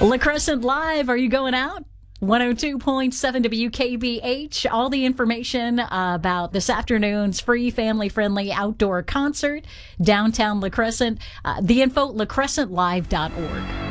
La Crescent Live, are you going out? 102.7 WKBH. All the information about this afternoon's free family-friendly outdoor concert, downtown La Crescent. The info, lacrescentlive.org.